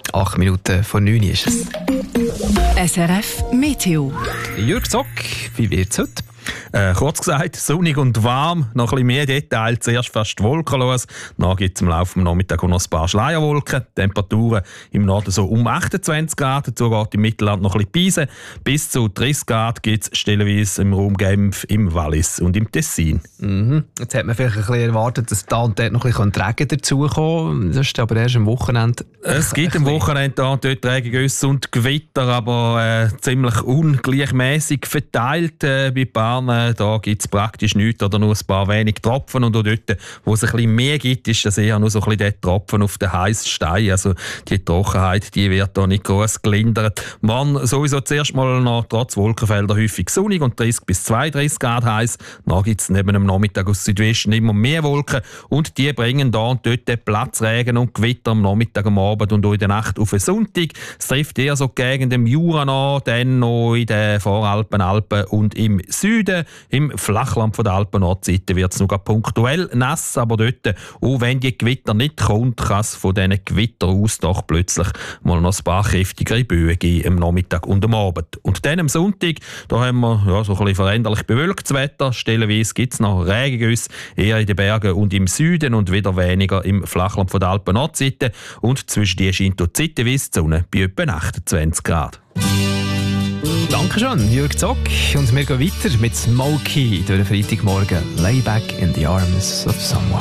8 Minuten vor 9 ist es. SRF Meteo. Jürg Zock, wie wird es heute? Kurz gesagt, sonnig und warm, noch ein bisschen mehr Details. Zuerst fast wolkenlos, dann gibt es im Laufe des Nachmittags noch ein paar Schleierwolken. Temperaturen im Norden so um 28 Grad, dazu geht im Mittelland noch ein bisschen Peisen. Bis zu 30 Grad gibt es stellenweise im Raum Genf, im Wallis und im Tessin. Jetzt hat man vielleicht ein bisschen erwartet, dass da und dort noch ein bisschen Regen dazukommen. Das ist aber erst am Wochenende. Es gibt am Wochenende da und dort Regengüsse und Gewitter, aber ziemlich ungleichmäßig verteilt bei Bahnen. Da gibt es praktisch nichts oder nur ein paar wenige Tropfen. Und auch dort, wo es ein bisschen mehr gibt, ist das eher nur so ein bisschen der Tropfen auf den heißen Stein. Also die Trockenheit, die wird da nicht gross gelindert. Morgen sowieso zuerst mal noch trotz Wolkenfelder häufig sonnig und 30 bis 32 Grad heiß. Dann gibt es neben dem Nachmittag aus Südwesten immer mehr Wolken und die bringen da und dort Platzregen und Gewitter am Nachmittag, am Abend und auch in der Nacht auf den Sonntag. Es trifft eher so gegen den Jura an, dann noch in den Voralpen, Alpen und im Süden. Im Flachland von der Alpen-Nordseite wird es noch punktuell nass, aber dort, auch wenn die Gewitter nicht kommt, kann es von diesen Gewittern aus doch plötzlich mal noch ein paar kräftigere Böen geben am Nachmittag und am Abend. Und dann am Sonntag, da haben wir so ein bisschen veränderlich bewölktes Wetter. Stellenweise gibt es noch Regengüsse, eher in den Bergen und im Süden und wieder weniger im Flachland von der Alpen-Nordseite. Und zwischen die scheint dort zeitweise die Sonne bei etwa 28 Grad. Dankeschön, Jürg Zock. Und wir gehen weiter mit Smokey durch den Freitagmorgen. Lay back in the arms of someone.